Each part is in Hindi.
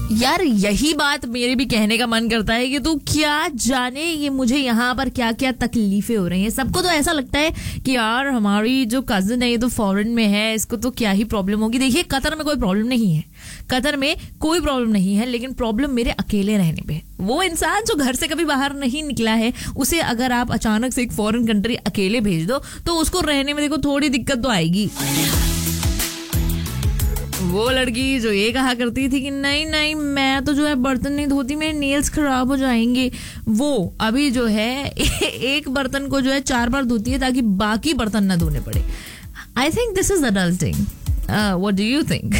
यार यही बात मेरे भी कहने का मन करता है कि तू क्या जाने ये मुझे यहाँ पर क्या क्या तकलीफें हो रही हैं। सबको तो ऐसा लगता है कि यार हमारी जो कजिन है ये तो फॉरेन में है, इसको तो क्या ही प्रॉब्लम होगी। देखिए कतर में कोई प्रॉब्लम नहीं है, कतर में कोई प्रॉब्लम नहीं है, लेकिन प्रॉब्लम मेरे अकेले रहने पे। वो इंसान जो घर से कभी बाहर नहीं निकला है, उसे अगर आप अचानक से एक फॉरेन कंट्री अकेले भेज दो तो उसको रहने में देखो थोड़ी दिक्कत तो आएगी। वो लड़की जो ये कहा करती थी कि नहीं नहीं मैं तो जो है बर्तन नहीं धोती, मेरे नेल्स खराब हो जाएंगे, वो अभी जो है एक बर्तन को जो है 4 बार धोती है ताकि बाकी बर्तन ना धोने पड़े। I think this is adulting. What do you think?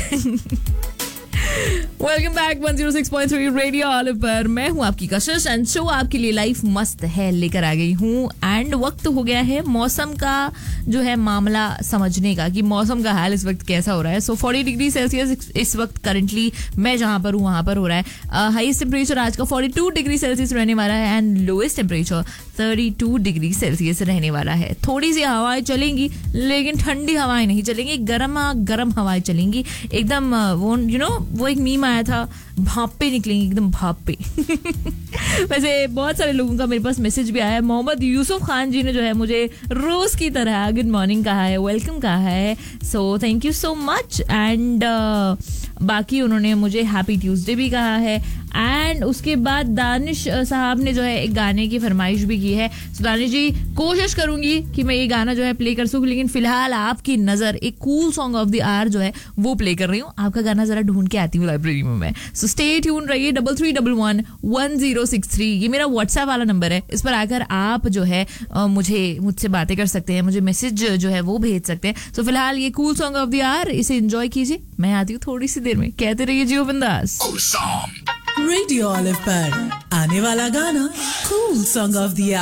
Welcome back 106.3 radio olive पर। मैं हूं आपकी कशिश एंड शो आपके लिए लाइफ मस्त है लेकर आ गई हूं। एंड वक्त हो गया है मौसम का जो है मामला समझने का कि मौसम का हाल इस वक्त कैसा हो रहा है। 40 डिग्री सेल्सियस इस वक्त करंटली मैं जहां पर हूं वहां पर हो रहा है। हाईएस्ट टेम्परेचर आज का 42 डिग्री सेल्सियस रहने वाला है and lowest temperature 32 degree Celsius रहने वाला है। थोड़ी सी हवाएं चलेंगी लेकिन ठंडी हवाएं नहीं चलेंगी, गर्म हवाएं चलेंगी एकदम। वो एक मीम आया था, भापे निकलेंगी एकदम भापे। वैसे बहुत सारे लोगों का मेरे पास मैसेज भी आया है। मोहम्मद यूसुफ खान जी ने जो है मुझे रोज की तरह गुड मॉर्निंग कहा है, वेलकम कहा है, so thank you so much. And बाकी उन्होंने मुझे हैप्पी ट्यूसडे भी कहा है। एंड उसके बाद दानिश साहब ने जो है एक गाने की फरमाइश भी की है। सो दानिश जी कोशिश करूंगी कि मैं ये गाना जो है प्ले कर सकूं, लेकिन फिलहाल आपकी नजर एक cool song of the our जो है वो प्ले कर रही हूँ। आपका गाना जरा ढूंढ के आती हूँ लाइब्रेरी में मैं। सो स्टे ट्यून रहिए। 33111063 ये मेरा व्हाट्सएप वाला नंबर है। इस पर आकर आप जो है मुझसे बातें कर सकते हैं, मुझे मैसेज जो है वो भेज सकते हैं। सो फिलहाल ये cool song of the our, इसे एंजॉय कीजिए। मैं आती हूँ थोड़ी सी देर में। कहते रहिए जियो बिंदास। रेडियो ऑलिव पर आने वाला गाना कूल सॉन्ग ऑफ द